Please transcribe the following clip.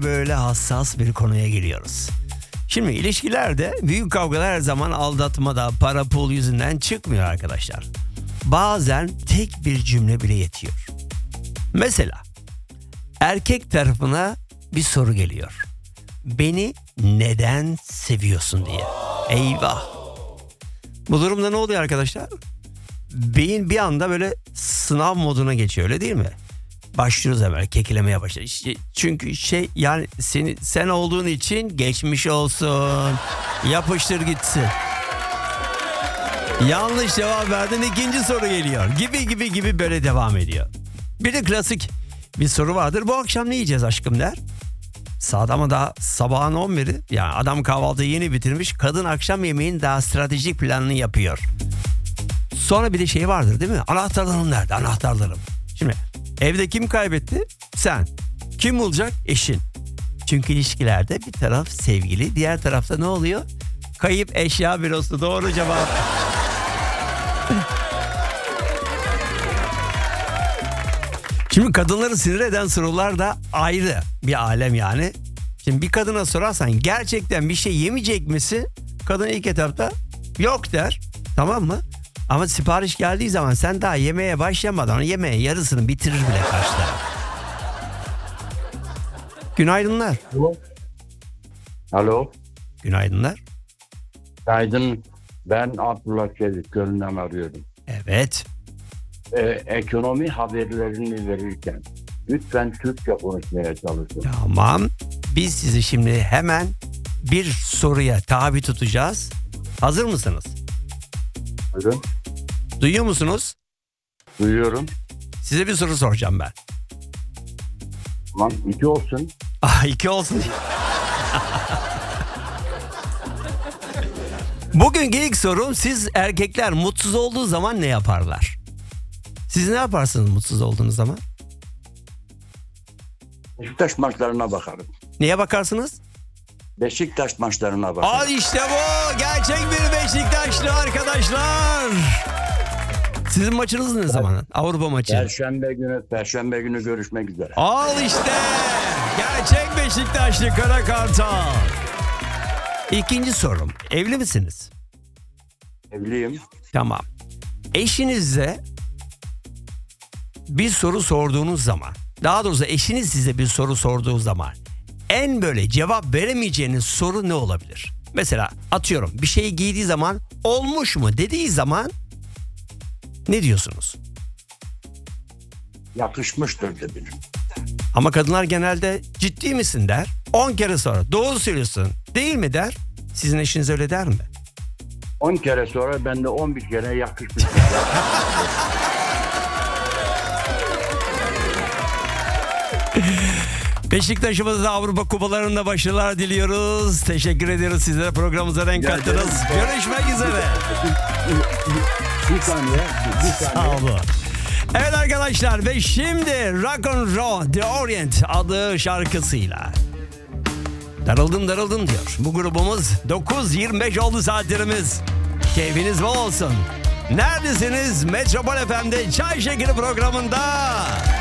böyle hassas bir konuya giriyoruz. Şimdi ilişkilerde büyük kavgalar her zaman aldatmada, para pul yüzünden çıkmıyor arkadaşlar. Bazen tek bir cümle bile yetiyor. Mesela erkek tarafına bir soru geliyor. Beni neden seviyorsun diye. Eyvah. Bu durumda ne oluyor arkadaşlar? Beyin bir anda böyle sınav moduna geçiyor, öyle değil mi? Başlıyoruz hemen kekelemeye başlıyoruz. Çünkü yani sen olduğun için geçmiş olsun. Yapıştır gitsin. Yanlış cevap verdin, ikinci soru geliyor. Gibi böyle devam ediyor. Bir de klasik bir soru vardır. Bu akşam ne yiyeceğiz aşkım der. Saat ama daha sabahın 11'i. Yani adam kahvaltıyı yeni bitirmiş. Kadın akşam yemeğin daha stratejik planını yapıyor. Sonra bir de şey vardır değil mi? Anahtarlarım nerede? Anahtarlarım. Şimdi evde kim kaybetti? Sen. Kim bulacak? Eşin. Çünkü ilişkilerde bir taraf sevgili, diğer tarafta ne oluyor? Kayıp eşya bürosu. Doğru cevap. Şimdi kadınları sinir eden sorular da ayrı bir alem yani. Şimdi bir kadına sorarsan gerçekten bir şey yemeyecek misin? Kadın ilk etapta yok der. Tamam mı? Ama sipariş geldiği zaman sen daha yemeğe başlamadan yemeğin yarısını bitirir bile karşı taraf. Günaydınlar. Alo. Günaydınlar. Günaydın. Ben Abdullah Çelik, Köln'den arıyorum. Evet. Ekonomi haberlerini verirken lütfen Türkçe konuşmaya çalışın. Tamam. Biz sizi şimdi hemen bir soruya tabi tutacağız. Hazır mısınız? Buyurun. Duyuyor musunuz? Duyuyorum. Size bir soru soracağım ben. Tamam, 2 olsun. 2 olsun. Bugünkü ilk sorum, siz erkekler mutsuz olduğu zaman ne yaparlar? Siz ne yaparsınız mutsuz olduğunuz zaman? Beşiktaş maçlarına bakarım. Neye bakarsınız? Beşiktaş maçlarına bakarım. Al işte bu. Gerçek bir Beşiktaşlı arkadaşlar. Sizin maçınız ne zaman? Avrupa maçı. Perşembe günü görüşmek üzere. Al işte. Gerçek Beşiktaşlı Kara Kartal. İkinci sorum. Evli misiniz? Evliyim. Tamam. Eşinizle bir soru sorduğunuz zaman, daha doğrusu eşiniz size bir soru sorduğu zaman en böyle cevap veremeyeceğiniz soru ne olabilir? Mesela atıyorum, bir şey giydiği zaman olmuş mu dediği zaman ne diyorsunuz? Yakışmıştır dedim. Ama kadınlar genelde ciddi misin der. 10 kere sonra doğru söylüyorsun değil mi der. Sizin eşiniz öyle der mi? 10 kere sonra ben de 11 kere yakışmıştır. Beşiktaş'ımızda Avrupa Kupalarında başarılar diliyoruz. Teşekkür ediyoruz sizlere, programımıza renk kattınız. Görüşmek üzere. Bir saniye. Sağ olun. Evet arkadaşlar, ve şimdi Rock and Roll The Orient adlı şarkısıyla darıldım diyor. Bu grubumuz 9.25 oldu saatlerimiz. Keyfiniz bol olsun. Neredesiniz? Metropol FM'de Çay Şekeri programında.